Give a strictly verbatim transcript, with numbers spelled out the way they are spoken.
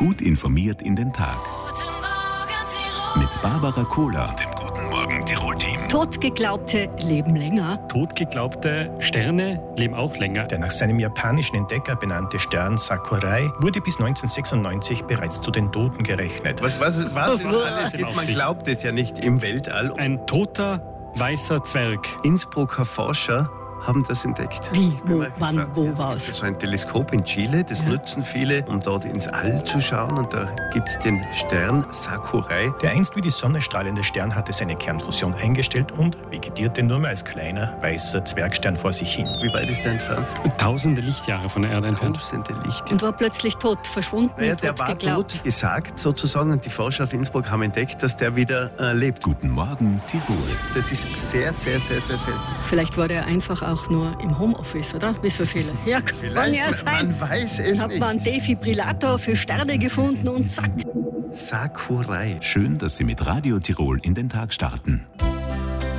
Gut informiert in den Tag. Mit Barbara Kohler und dem Guten Morgen Tirol-Team. Totgeglaubte leben länger. Totgeglaubte Sterne leben auch länger. Der nach seinem japanischen Entdecker benannte Stern Sakurai wurde bis neunzehnhundertsechsundneunzig bereits zu den Toten gerechnet. Was, was, was es alles gibt, man glaubt es ja nicht im Weltall. Ein toter, weißer Zwerg. Innsbrucker Forscher haben das entdeckt. Wie? Wo? Wann? Wo war's? Das ist so ein Teleskop in Chile, das Ja. nutzen viele, um dort ins All zu schauen. Und da gibt es den Stern Sakurai. Der einst wie die Sonne strahlende Stern hatte seine Kernfusion eingestellt und vegetierte nur mehr als kleiner, weißer Zwergstern vor sich hin. Wie weit ist der entfernt? Tausende Lichtjahre von der Erde entfernt. Tausende Lichter. Und war plötzlich tot, verschwunden, Naja, der tot war geglaubt. tot gesagt sozusagen, und die Forscher aus Innsbruck haben entdeckt, dass der wieder äh, lebt. Guten Morgen Tirol. Das ist sehr, sehr, sehr, sehr selten. Vielleicht war er einfach auch nur im Homeoffice, oder? Wie so viele. Ja, kann ja sein. Man weiß es Hat nicht. man einen Defibrillator für Sterne gefunden und zack. Sakurai. Schön, dass Sie mit Radio Tirol in den Tag starten.